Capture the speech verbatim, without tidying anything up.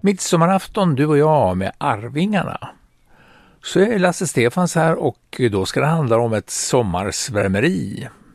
Midsommarafton, du och jag med Arvingarna. Så är Lasse Stefans här och då ska det handla om ett sommarsvärmeri.